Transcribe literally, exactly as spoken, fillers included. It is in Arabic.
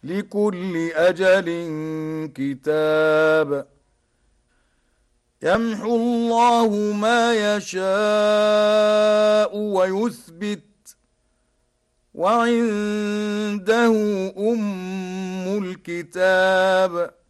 لكل أجل كتاب. يمحو الله ما يشاء ويثبت وعنده أم الكتاب.